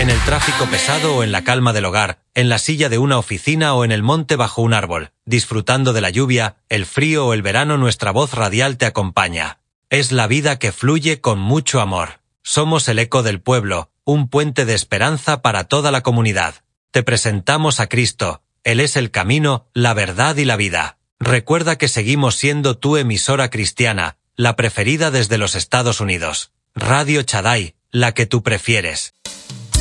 En el tráfico pesado o en la calma del hogar, en la silla de una oficina o en el monte bajo un árbol, disfrutando de la lluvia, el frío o el verano, nuestra voz radial te acompaña. Es la vida que fluye con mucho amor. Somos el eco del pueblo, un puente de esperanza para toda la comunidad. Te presentamos a Cristo, Él es el camino, la verdad y la vida. Recuerda que seguimos siendo tu emisora cristiana, la preferida desde los Estados Unidos. Radio Shaddai, la que tú prefieres.